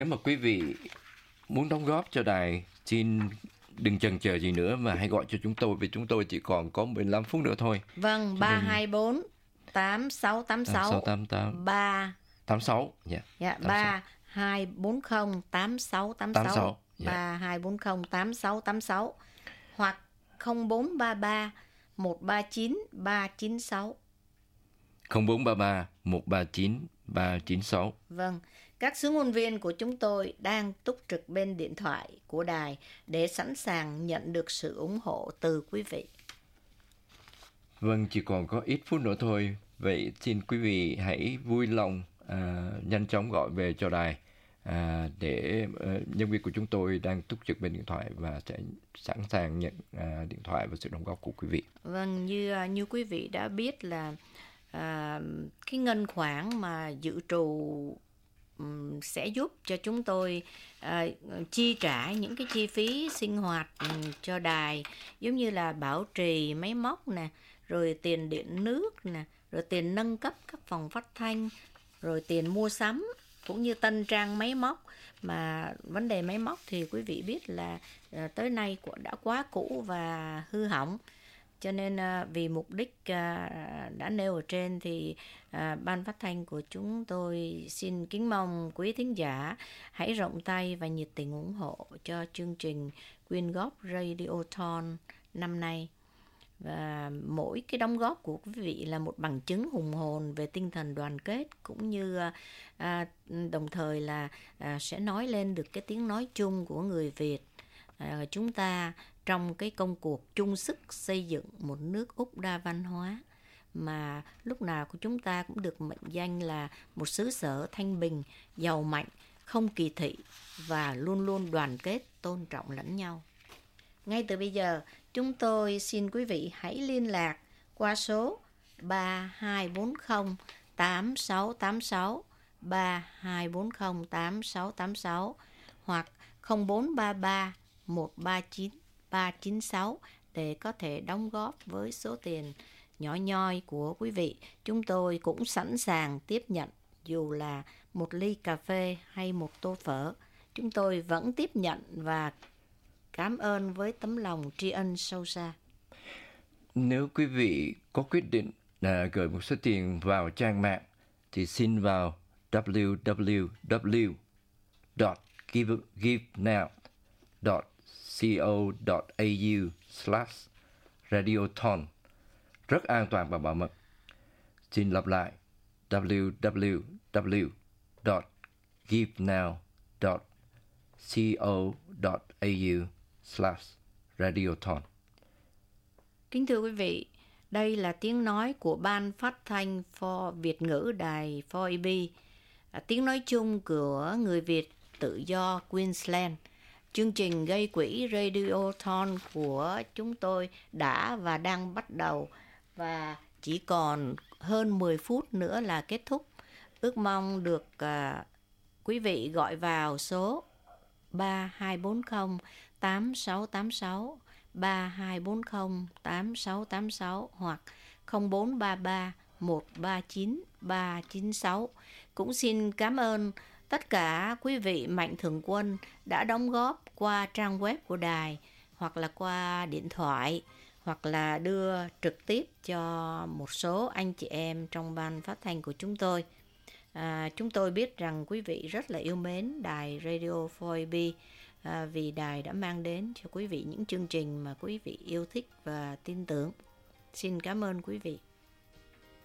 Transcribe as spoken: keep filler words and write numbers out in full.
Nếu mà quý vị muốn đóng góp cho đài, xin đừng chần chờ gì nữa mà hãy gọi cho chúng tôi, vì chúng tôi chỉ còn có mười lăm phút nữa thôi. Vâng, ba hai bốn tám sáu tám sáu ba tám sáu, yeah. Dạ, ba hai bốn không tám sáu tám sáu ba hai bốn không tám sáu tám sáu hoặc không bốn ba ba một ba chín ba chín sáu. không bốn ba ba một ba chín ba chín sáu. Vâng, các sứ ngôn viên của chúng tôi đang túc trực bên điện thoại của đài để sẵn sàng nhận được sự ủng hộ từ quý vị. Vâng, chỉ còn có ít phút nữa thôi. Vậy xin quý vị hãy vui lòng à, nhanh chóng gọi về cho đài à, để à, nhân viên của chúng tôi đang túc trực bên điện thoại và sẽ sẵn sàng nhận à, điện thoại và sự đóng góp của quý vị. Vâng, như như quý vị đã biết là à, cái ngân khoản mà dự trù um, sẽ giúp cho chúng tôi à, chi trả những cái chi phí sinh hoạt um, cho đài, giống như là bảo trì máy móc nè, rồi tiền điện nước nè, rồi tiền nâng cấp các phòng phát thanh, rồi tiền mua sắm cũng như tân trang máy móc. Mà vấn đề máy móc thì quý vị biết là à, tới nay đã quá cũ và hư hỏng. Cho nên à, vì mục đích à, đã nêu ở trên thì à, ban phát thanh của chúng tôi xin kính mong quý thính giả hãy rộng tay và nhiệt tình ủng hộ cho chương trình quyên góp Radiothon năm nay. Và mỗi cái đóng góp của quý vị là một bằng chứng hùng hồn về tinh thần đoàn kết, cũng như à, đồng thời là à, sẽ nói lên được cái tiếng nói chung của người Việt à, chúng ta trong cái công cuộc chung sức xây dựng một nước Úc đa văn hóa, mà lúc nào của chúng ta cũng được mệnh danh là một xứ sở thanh bình, giàu mạnh, không kỳ thị và luôn luôn đoàn kết, tôn trọng lẫn nhau. Ngay từ bây giờ, chúng tôi xin quý vị hãy liên lạc qua số ba hai bốn không tám sáu tám sáu, ba hai bốn không tám sáu tám sáu hoặc không bốn ba ba một ba chín ba chín sáu để có thể đóng góp với số tiền nhỏ nhoi của quý vị. Chúng tôi cũng sẵn sàng tiếp nhận, dù là một ly cà phê hay một tô phở. Chúng tôi vẫn tiếp nhận và cảm ơn với tấm lòng tri ân sâu xa. Nếu quý vị có quyết định là gửi một số tiền vào trang mạng thì xin vào w w w chấm givenow chấm co chấm a u slash radiothon. Rất an toàn và bảo mật. Xin lặp lại w w w chấm givenow chấm co chấm a u slash radiothon. Kính thưa quý vị, đây là tiếng nói của Ban Phát thanh for Việt ngữ đài four E B, tiếng nói chung của người Việt tự do Queensland. Chương trình gây quỹ Radiothon của chúng tôi đã và đang bắt đầu và chỉ còn hơn mười phút nữa là kết thúc. Ước mong được uh, quý vị gọi vào số ba hai bốn không tám sáu tám sáu, ba hai bốn không tám sáu tám sáu hoặc không bốn ba ba một ba chín ba chín sáu. Cũng xin cảm ơn tất cả quý vị mạnh thường quân đã đóng góp qua trang web của đài, hoặc là qua điện thoại, hoặc là đưa trực tiếp cho một số anh chị em trong ban phát thanh của chúng tôi. À, chúng tôi biết rằng quý vị rất là yêu mến đài Radio four E B à, vì đài đã mang đến cho quý vị những chương trình mà quý vị yêu thích và tin tưởng. Xin cảm ơn quý vị.